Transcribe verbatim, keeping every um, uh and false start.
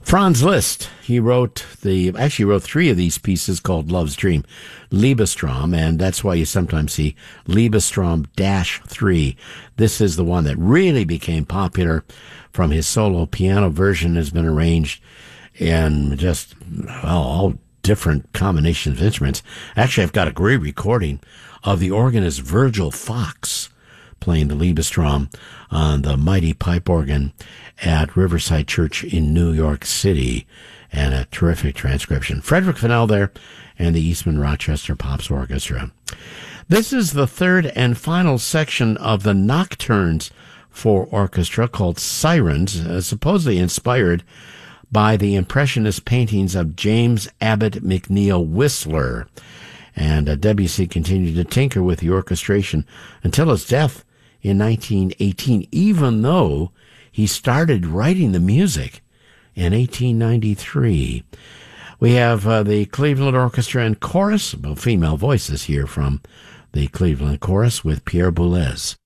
Franz Liszt, he wrote the, actually wrote three of these pieces called Love's Dream, Liebestrom, and that's why you sometimes see Liebestrom dash three. This is the one that really became popular from his solo piano version, has been arranged in just, well, all different combinations of instruments. Actually, I've got a great recording of the organist Virgil Fox playing the Liebestrom on the mighty pipe organ at Riverside Church in New York City, and a terrific transcription. Frederick Fennell there and the Eastman Rochester Pops Orchestra. This is the third and final section of the Nocturnes for Orchestra called Sirens, uh, supposedly inspired by the Impressionist paintings of James Abbott McNeill Whistler. And uh, Debussy continued to tinker with the orchestration until his death in nineteen eighteen, even though he started writing the music in eighteen ninety-three. We have uh, the Cleveland Orchestra and Chorus, well, female voices here from the Cleveland Chorus with Pierre Boulez.